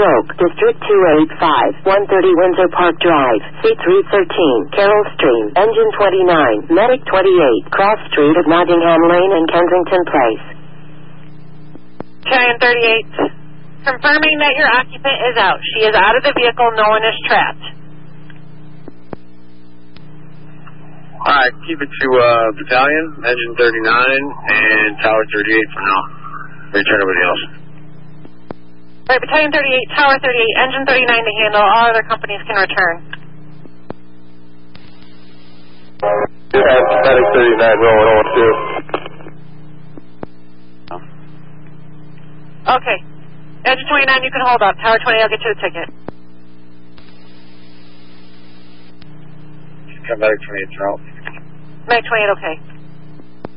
stroke, District 285, 130 Windsor Park Drive, C313, Carroll Stream, Engine 29, Medic 28, Cross Street of Nottingham Lane and Kensington Place. Battalion 38, confirming that your occupant is out. She is out of the vehicle. No one is trapped. Alright, keep it to Battalion, Engine 39, and Tower 38 for now. Return everybody else. Alright, Battalion 38, Tower 38, Engine 39 to handle. All other companies can return. Medic 39, rolling on 2. Okay. Engine 29, you can hold up. Tower 20, I'll get you a ticket. Medic 28's out. Medic 28, okay.